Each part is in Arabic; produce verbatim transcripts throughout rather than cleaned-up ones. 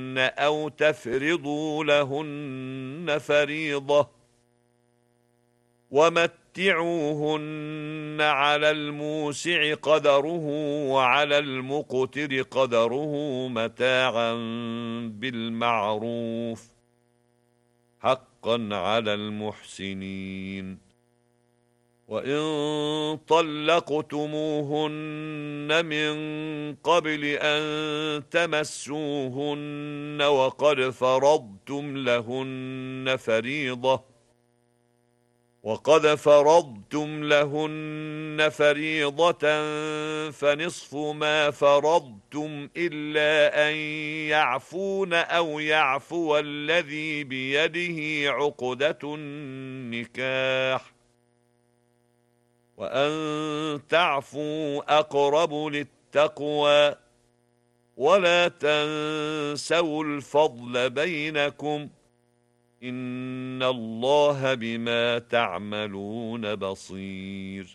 أو تفرضوا لهن فريضة ومتعوهن على الموسع قدره وعلى المقتر قدره متاعا بالمعروف حقا على المحسنين. وإن طلقتموهن من قبل أن تمسوهن وقد فرضتم لهن فريضة وقد فرضتم لهن فريضة فنصف ما فرضتم إلا أن يعفون أو يعفو الذي بيده عقدة النكاح وأن تعفوا أقرب للتقوى ولا تنسوا الفضل بينكم إن الله بما تعملون بصير.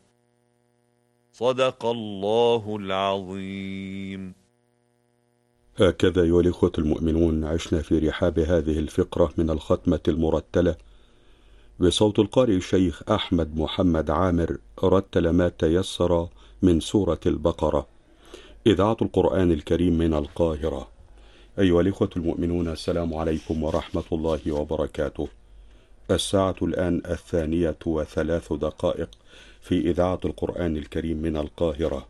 صدق الله العظيم. هكذا أيها الإخوة المؤمنون عشنا في رحاب هذه الفقرة من الختمة المرتلة بصوت القارئ الشيخ أحمد محمد عامر، رتل ما تيسر من سورة البقرة، إذاعة القرآن الكريم من القاهرة. أيها الإخوة المؤمنون، السلام عليكم ورحمة الله وبركاته. الساعة الآن الثانية وثلاث دقائق في إذاعة القرآن الكريم من القاهرة.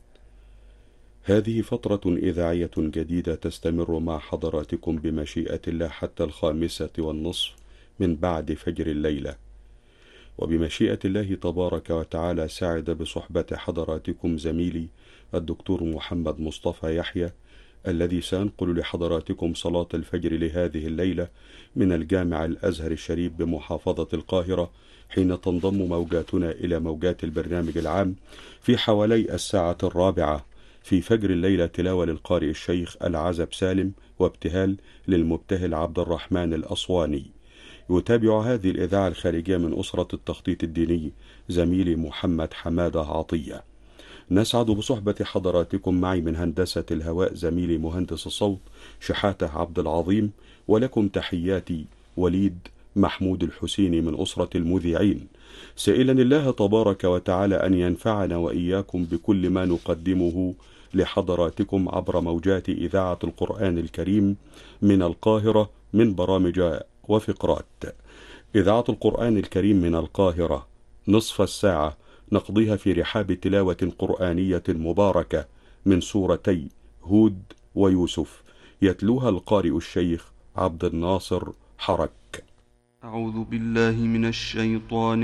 هذه فترة إذاعية جديدة تستمر مع حضراتكم بمشيئة الله حتى الخامسة والنصف من بعد فجر الليلة، وبمشيئة الله تبارك وتعالى سعد بصحبة حضراتكم زميلي الدكتور محمد مصطفى يحيى، الذي سأنقل لحضراتكم صلاة الفجر لهذه الليلة من الجامع الأزهر الشريف بمحافظة القاهرة، حين تنضم موجاتنا إلى موجات البرنامج العام في حوالي الساعة الرابعة في فجر الليلة، تلاوة للقارئ الشيخ العزب سالم وابتهال للمبتهل عبد الرحمن الأصواني. يتابع هذه الإذاعة الخارجية من أسرة التخطيط الديني زميلي محمد حمادة عطية. نسعد بصحبة حضراتكم، معي من هندسة الهواء زميلي مهندس الصوت شحاتة عبد العظيم، ولكم تحياتي وليد محمود الحسيني من أسرة المذيعين، سائلا الله تبارك وتعالى أن ينفعنا وإياكم بكل ما نقدمه لحضراتكم عبر موجات إذاعة القرآن الكريم من القاهرة من برامج وفقرات. إذاعة القرآن الكريم من القاهرة نصف الساعة نقضيها في رحاب تلاوة قرآنية مباركة من سورتي هود ويوسف، يتلوها القارئ الشيخ عبد الناصر حرك. أعوذ بالله من الشيطان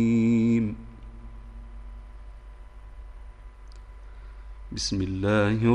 الرجيم. بسم الله